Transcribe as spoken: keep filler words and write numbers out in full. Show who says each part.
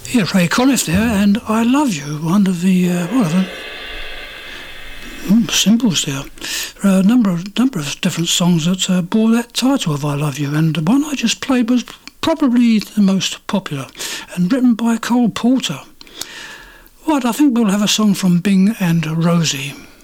Speaker 1: Yeah, Ray Conniff there, and I Love You, one of the, uh, one of the mm, symbols there. There are a number of, number of different songs that uh, bore that title of I Love You, and the one I just played was probably the most popular, and written by Cole Porter. Right, I think we'll have a song from Bing and Rosie.